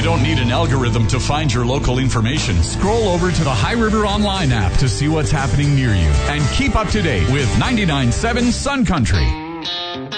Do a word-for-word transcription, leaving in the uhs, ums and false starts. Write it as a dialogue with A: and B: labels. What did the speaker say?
A: don't need an algorithm to find your local information. Scroll over to the High River Online app to see what's happening near you. And keep up to date with ninety-nine point seven Sun Country.